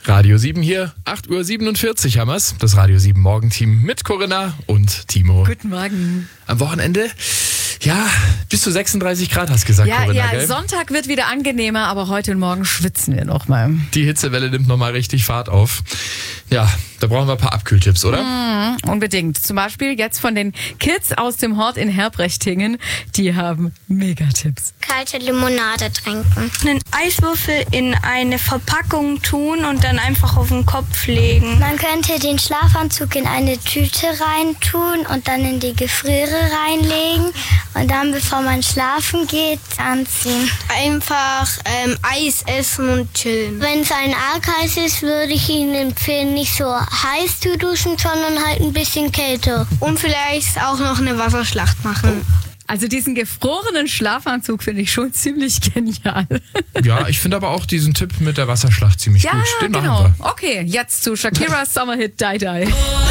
Radio 7 hier, 8.47 Uhr haben wir's. Das Radio 7 Morgenteam mit Corinna und Timo. Guten Morgen. Am Wochenende, ja, bis zu 36 Grad hast du gesagt, Corinna, gell? Sonntag wird wieder angenehmer, aber heute und morgen schwitzen wir noch mal. Die Hitzewelle nimmt nochmal richtig Fahrt auf. Ja, da brauchen wir ein paar Abkühltipps, oder? Unbedingt. Zum Beispiel jetzt von den Kids aus dem Hort in Herbrechtinghen. Die haben Megatipps. Kalte Limonade trinken. Einen Eiswürfel in eine Verpackung tun und dann einfach auf den Kopf legen. Man könnte den Schlafanzug in eine Tüte reintun und dann in die Gefriere reinlegen und dann, bevor man schlafen geht, anziehen. Einfach Eis essen und chillen. Wenn es ein arg heiß ist, würde ich Ihnen empfehlen, nicht so heiß zu duschen, sondern halt ein bisschen kälter. Und vielleicht auch noch eine Wasserschlacht machen. Also diesen gefrorenen Schlafanzug finde ich schon ziemlich genial. Ja, ich finde aber auch diesen Tipp mit der Wasserschlacht ziemlich gut. Den machen wir. Okay, jetzt zu Shakiras Sommerhit Die Die.